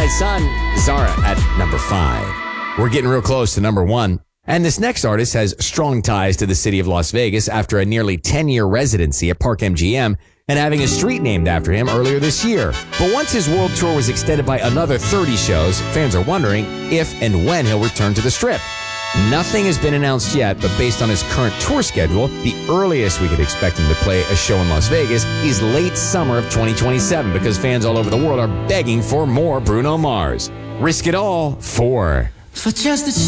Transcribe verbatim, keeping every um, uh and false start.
Son, Zara at number five. We're getting real close to number one. And this next artist has strong ties to the city of Las Vegas after a nearly ten-year residency at Park M G M and having a street named after him earlier this year. But once his world tour was extended by another thirty shows, fans are wondering if and when he'll return to the Strip. Nothing has been announced yet, but based on his current tour schedule, the earliest we could expect him to play a show in Las Vegas is late summer of twenty twenty-seven because fans all over the world are begging for more Bruno Mars. Risk It All, four. For just a